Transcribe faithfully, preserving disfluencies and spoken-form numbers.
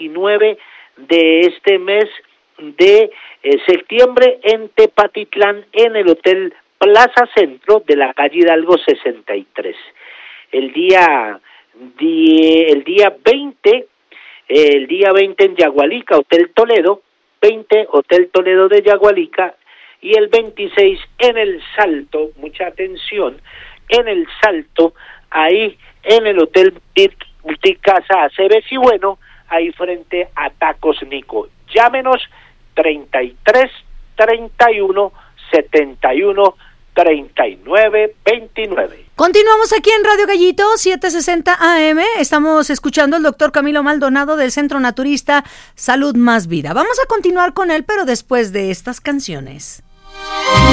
veintinueve de este mes de eh, septiembre en Tepatitlán, en el Hotel Plaza Centro de la calle Hidalgo sesenta y tres. El día, die, el día veinte, eh, el día veinte en Yagualica, Hotel Toledo, veinte, Hotel Toledo de Yagualica, y el veintiséis en El Salto, mucha atención, en El Salto, ahí en el Hotel Multicasa Aceves y Bueno, ahí frente a Tacos Nico. Llámenos treinta y tres, treinta y uno, setenta y uno, treinta y nueve, veintinueve. Continuamos aquí en Radio Gallito, setecientos sesenta A M. Estamos escuchando al doctor Camilo Maldonado del Centro Naturista Salud Más Vida. Vamos a continuar con él, pero después de estas canciones.